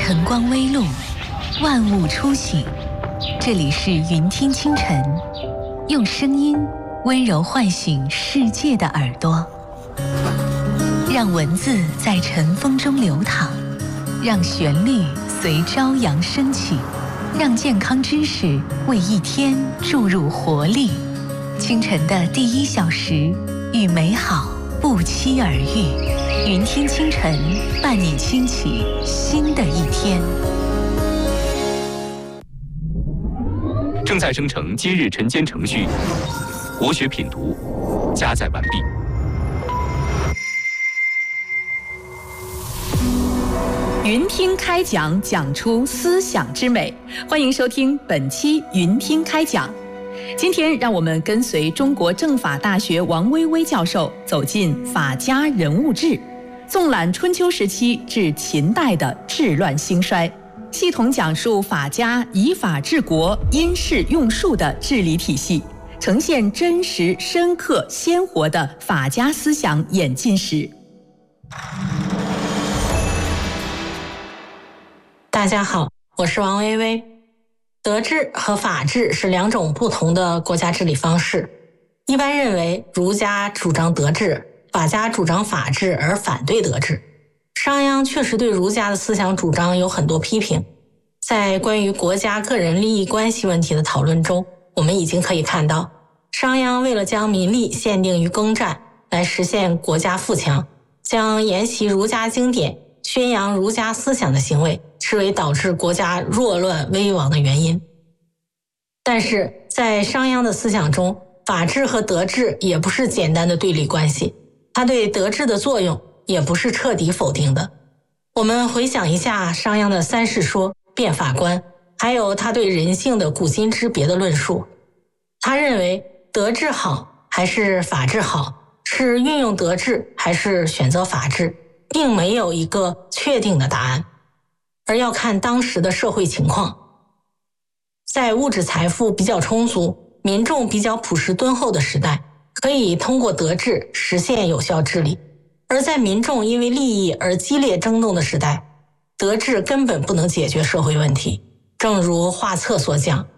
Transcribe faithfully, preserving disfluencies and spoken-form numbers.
晨光微露，万物初醒。这里是云听清晨，用声音温柔唤醒世界的耳朵，让文字在晨风中流淌，让旋律随朝阳升起，让健康知识为一天注入活力。清晨的第一小时，与美好不期而遇。云听清晨，伴你轻启新的一天。 正在生成今日晨间程序，国学品读加载完毕。 云听开讲，讲出思想之美。欢迎收听本期云听开讲。今天让我们跟随中国政法大学王薇薇教授走进法家人物志，纵览春秋时期至秦代的治乱兴衰，系统讲述法家以法治国、因势用术的治理体系，呈现真实、深刻、鲜活的法家思想演进史。 大家好，我是王薇薇。德治和法治是两种不同的国家治理方式。一般认为，儒家主张德治，法家主张法治，而反对德治。商鞅确实对儒家的思想主张有很多批评。在关于国家个人利益关系问题的讨论中，我们已经可以看到，商鞅为了将民力限定于耕战，来实现国家富强，将沿袭儒家经典、宣扬儒家思想的行为视为导致国家弱乱危亡的原因。但是在商鞅的思想中，法治和德治也不是简单的对立关系，他对德治的作用也不是彻底否定的。我们回想一下商鞅的三世说、变法观，还有他对人性的古今之别的论述。他认为德治好还是法治好，是运用德治还是选择法治，并没有一个确定的答案，而要看当时的社会情况。在物质财富比较充足、民众比较朴实敦厚的时代，可以通过德治实现有效治理；而在民众因为利益而激烈争动的时代，德治根本不能解决社会问题。正如画册所讲，